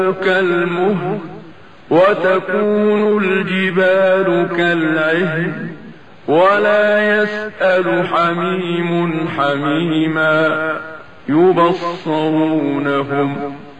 كالمهل وتكون الجبال كالعهن ولا يسأل حميم حميما يبصرونهم